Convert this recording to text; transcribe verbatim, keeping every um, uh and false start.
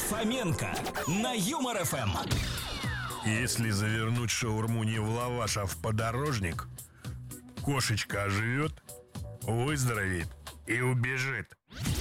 Фоменко на Юмор ФМ. Если завернуть шаурму не в лаваш, а в подорожник, кошечка оживет, выздоровеет и убежит.